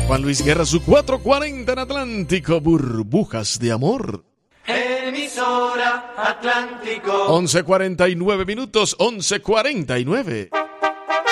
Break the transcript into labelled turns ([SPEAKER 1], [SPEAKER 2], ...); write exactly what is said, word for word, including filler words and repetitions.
[SPEAKER 1] Juan Luis Guerra, su cuatrocientos cuarenta en Atlántico, Burbujas de Amor.
[SPEAKER 2] Emisora Atlántico.
[SPEAKER 1] once cuarenta y nueve minutos, once cuarenta y nueve.